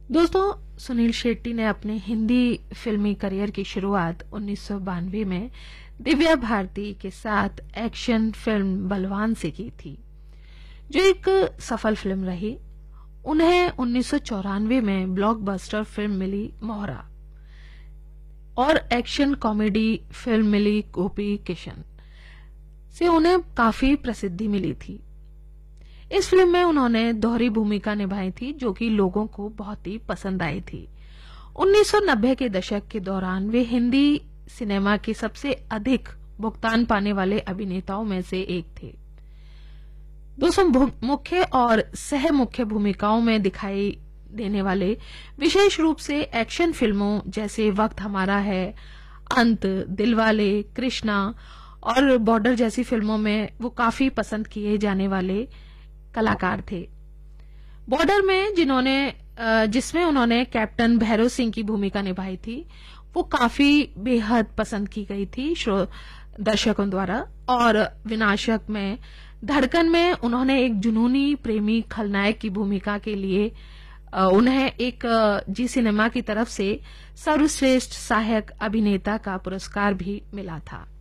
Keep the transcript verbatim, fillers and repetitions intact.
दोस्तों, सुनील शेट्टी ने अपने हिंदी फिल्मी करियर की शुरुआत उन्नीस सौ बानवे में दिव्या भारती के साथ एक्शन फिल्म बलवान से की थी, जो एक सफल फिल्म रही। उन्हें उन्नीस सौ चौरानवे में ब्लॉकबस्टर फिल्म मिली मोहरा और एक्शन कॉमेडी फिल्म मिली गोपी किशन से उन्हें काफी प्रसिद्धि मिली थी। इस फिल्म में उन्होंने दोहरी भूमिका निभाई थी, जो कि लोगों को बहुत ही पसंद आई थी। उन्नीस सौ नब्बे के दशक के दौरान वे हिंदी सिनेमा के सबसे अधिक भुगतान पाने वाले अभिनेताओं में से एक थे। दोस्तों, मुख्य और सह मुख्य भूमिकाओं में दिखाई देने वाले विशेष रूप से एक्शन फिल्मों जैसे वक्त हमारा है, अंत, दिलवाले, कृष्णा और बॉर्डर जैसी फिल्मों में वो काफी पसंद किए जाने वाले कलाकार थे। बॉर्डर में जिन्होंने जिसमें उन्होंने कैप्टन भैरव सिंह की भूमिका निभाई थी, वो काफी बेहद पसंद की गई थी दर्शकों द्वारा। और विनाशक में धड़कन में उन्होंने एक जुनूनी प्रेमी खलनायक की भूमिका के लिए उन्हें एक जी सिनेमा की तरफ से सर्वश्रेष्ठ सहायक अभिनेता का पुरस्कार भी मिला था।